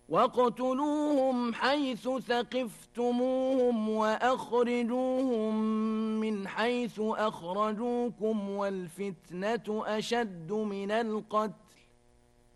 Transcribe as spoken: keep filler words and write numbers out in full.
واقتلوهم حيث ثقفتموهم وأخرجوهم من حيث أخرجوكم والفتنة أشد من القتل